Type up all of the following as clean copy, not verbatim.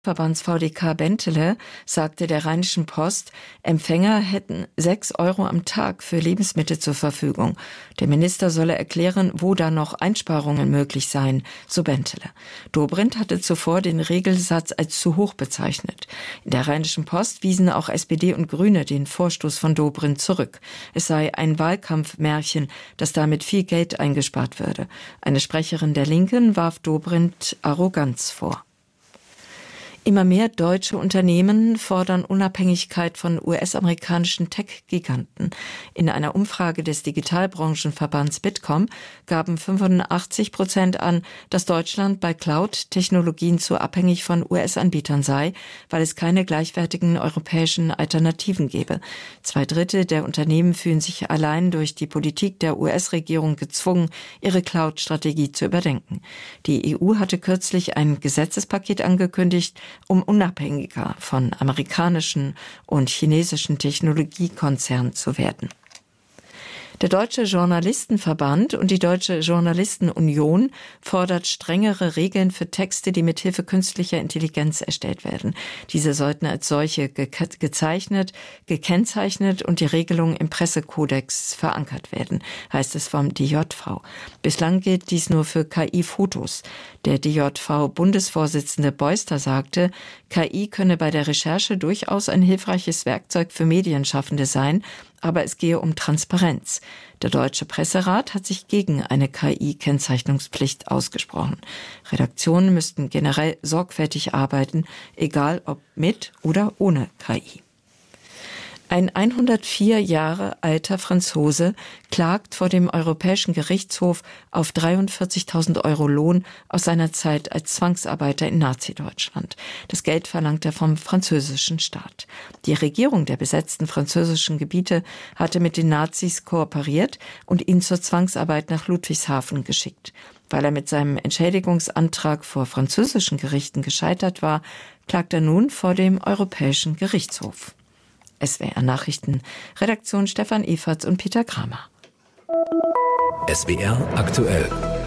Verbands VDK Bentele sagte der Rheinischen Post, Empfänger hätten 6 € am Tag für Lebensmittel zur Verfügung. Der Minister solle erklären, wo da noch Einsparungen möglich seien, so Bentele. Dobrindt hatte zuvor den Regelsatz als zu hoch bezeichnet. In der Rheinischen Post wiesen auch SPD und Grüne den Vorstoß von Dobrindt zurück. Es sei ein Wahlkampfmärchen, dass damit viel Geld eingespart würde. Eine Sprecherin der Linken warf Dobrindt Arroganz vor. Immer mehr deutsche Unternehmen fordern Unabhängigkeit von US-amerikanischen Tech-Giganten. In einer Umfrage des Digitalbranchenverbands Bitkom gaben 85% an, dass Deutschland bei Cloud-Technologien zu abhängig von US-Anbietern sei, weil es keine gleichwertigen europäischen Alternativen gebe. 2/3 der Unternehmen fühlen sich allein durch die Politik der US-Regierung gezwungen, ihre Cloud-Strategie zu überdenken. Die EU hatte kürzlich ein Gesetzespaket angekündigt, um unabhängiger von amerikanischen und chinesischen Technologiekonzernen zu werden. Der Deutsche Journalistenverband und die Deutsche Journalistenunion fordert strengere Regeln für Texte, die mithilfe künstlicher Intelligenz erstellt werden. Diese sollten als solche gekennzeichnet und die Regelungen im Pressekodex verankert werden, heißt es vom DJV. Bislang gilt dies nur für KI-Fotos. Der DJV-Bundesvorsitzende Beuster sagte, KI könne bei der Recherche durchaus ein hilfreiches Werkzeug für Medienschaffende sein, aber es gehe um Transparenz. Der Deutsche Presserat hat sich gegen eine KI-Kennzeichnungspflicht ausgesprochen. Redaktionen müssten generell sorgfältig arbeiten, egal ob mit oder ohne KI. Ein 104 Jahre alter Franzose klagt vor dem Europäischen Gerichtshof auf 43.000 € Lohn aus seiner Zeit als Zwangsarbeiter in Nazi-Deutschland. Das Geld verlangt er vom französischen Staat. Die Regierung der besetzten französischen Gebiete hatte mit den Nazis kooperiert und ihn zur Zwangsarbeit nach Ludwigshafen geschickt. Weil er mit seinem Entschädigungsantrag vor französischen Gerichten gescheitert war, klagt er nun vor dem Europäischen Gerichtshof. SWR Nachrichten, Redaktion Stefan Eferts und Peter Kramer. SWR aktuell.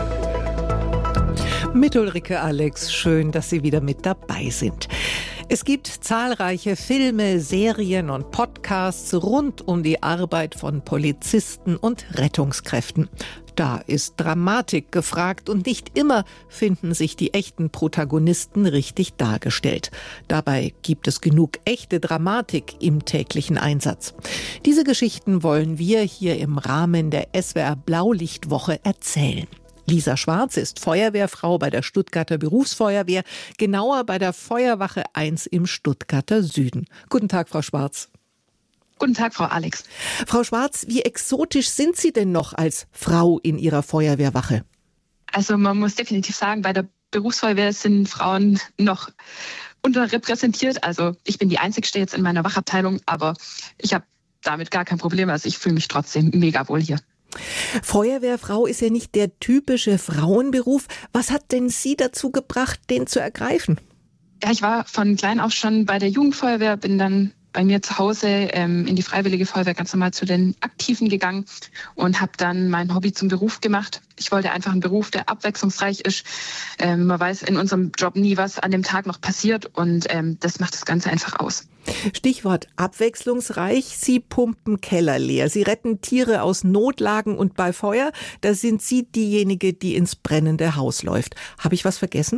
Mit Ulrike Alex, schön, dass Sie wieder mit dabei sind. Es gibt zahlreiche Filme, Serien und Podcasts rund um die Arbeit von Polizisten und Rettungskräften. Da ist Dramatik gefragt und nicht immer finden sich die echten Protagonisten richtig dargestellt. Dabei gibt es genug echte Dramatik im täglichen Einsatz. Diese Geschichten wollen wir hier im Rahmen der SWR Blaulichtwoche erzählen. Lisa Schwarz ist Feuerwehrfrau bei der Stuttgarter Berufsfeuerwehr, genauer bei der Feuerwache 1 im Stuttgarter Süden. Guten Tag, Frau Schwarz. Guten Tag, Frau Alex. Frau Schwarz, wie exotisch sind Sie denn noch als Frau in Ihrer Feuerwehrwache? Also man muss definitiv sagen, bei der Berufsfeuerwehr sind Frauen noch unterrepräsentiert. Also ich bin die Einzigste jetzt in meiner Wachabteilung, aber ich habe damit gar kein Problem. Also ich fühle mich trotzdem mega wohl hier. Feuerwehrfrau ist ja nicht der typische Frauenberuf. Was hat denn Sie dazu gebracht, den zu ergreifen? Ja, ich war von klein auf schon bei der Jugendfeuerwehr, bin dann bei mir zu Hause in die Freiwillige Feuerwehr ganz normal zu den Aktiven gegangen und habe dann mein Hobby zum Beruf gemacht. Ich wollte einfach einen Beruf, der abwechslungsreich ist. Man weiß in unserem Job nie, was an dem Tag noch passiert und das macht das Ganze einfach aus. Stichwort abwechslungsreich. Sie pumpen Keller leer. Sie retten Tiere aus Notlagen und bei Feuer. Da sind Sie diejenige, die ins brennende Haus läuft. Habe ich was vergessen?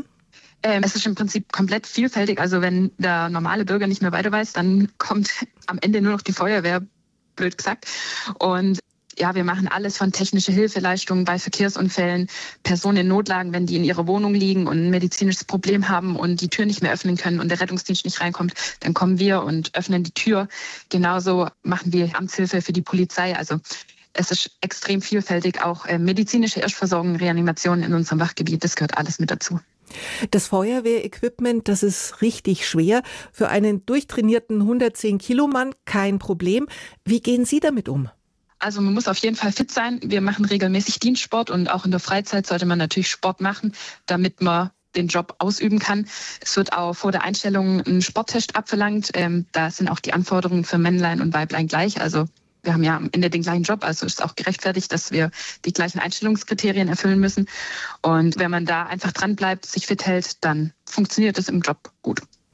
Es ist im Prinzip komplett vielfältig. Also wenn der normale Bürger nicht mehr weiter weiß, dann kommt am Ende nur noch die Feuerwehr, blöd gesagt. Und ja, wir machen alles von technischer Hilfeleistung bei Verkehrsunfällen, Personen in Notlagen, wenn die in ihrer Wohnung liegen und ein medizinisches Problem haben und die Tür nicht mehr öffnen können und der Rettungsdienst nicht reinkommt, dann kommen wir und öffnen die Tür. Genauso machen wir Amtshilfe für die Polizei. Also es ist extrem vielfältig, auch medizinische Erstversorgung, Reanimation in unserem Wachgebiet, das gehört alles mit dazu. Das Feuerwehrequipment, das ist richtig schwer. Für einen durchtrainierten 110-Kilo-Mann kein Problem. Wie gehen Sie damit um? Also man muss auf jeden Fall fit sein. Wir machen regelmäßig Dienstsport und auch in der Freizeit sollte man natürlich Sport machen, damit man den Job ausüben kann. Es wird auch vor der Einstellung ein Sporttest abverlangt. Da sind auch die Anforderungen für Männlein und Weiblein gleich. Also wir haben ja am Ende den gleichen Job, also ist auch gerechtfertigt, dass wir die gleichen Einstellungskriterien erfüllen müssen. Und wenn man da einfach dran bleibt, sich fit hält, dann funktioniert es im Job gut.